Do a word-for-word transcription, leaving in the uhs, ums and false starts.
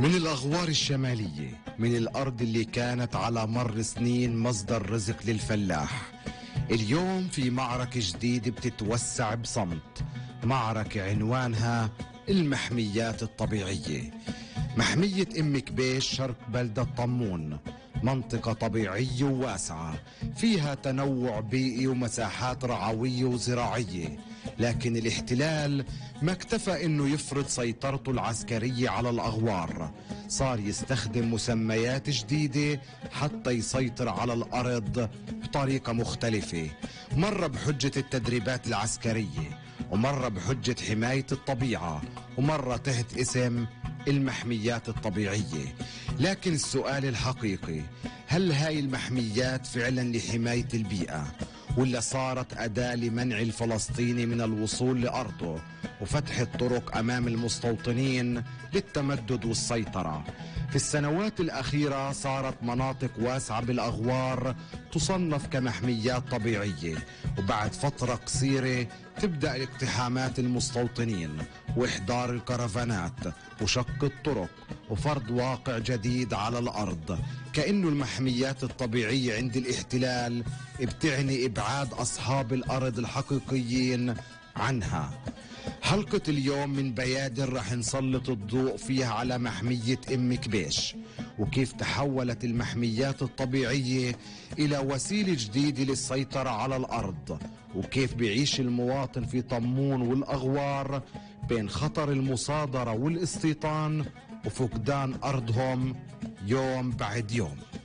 من الأغوار الشمالية، من الأرض اللي كانت على مر سنين مصدر رزق للفلاح، اليوم في معركة جديدة بتتوسع بصمت، معركة عنوانها المحميات الطبيعية. محمية أم كبيش شرق بلدة طمون، منطقة طبيعية وواسعة فيها تنوع بيئي ومساحات رعوية وزراعية، لكن الاحتلال ما اكتفى انه يفرض سيطرته العسكرية على الأغوار، صار يستخدم مسميات جديدة حتى يسيطر على الأرض بطريقة مختلفة، مرة بحجة التدريبات العسكرية، ومرة بحجة حماية الطبيعة، ومرة تحت اسم المحميات الطبيعية. لكن السؤال الحقيقي، هل هاي المحميات فعلا لحماية البيئة، ولا صارت أداة لمنع الفلسطيني من الوصول لأرضه وفتح الطرق أمام المستوطنين للتمدد والسيطرة؟ في السنوات الأخيرة صارت مناطق واسعة بالأغوار تصنف كمحميات طبيعية، وبعد فترة قصيرة تبدأ الاقتحامات المستوطنين وإحضار الكرفانات وشق الطرق وفرض واقع جديد على الأرض، كأنه المحميات الطبيعية عند الاحتلال بتعني إبعاد أصحاب الأرض الحقيقيين عنها. حلقة اليوم من بيادر رح نسلط الضوء فيها على محمية أم كبيش، وكيف تحولت المحميات الطبيعية إلى وسيلة جديدة للسيطرة على الأرض، وكيف بيعيش المواطن في طمون والأغوار بين خطر المصادرة والاستيطان وفقدان أرضهم يوم بعد يوم.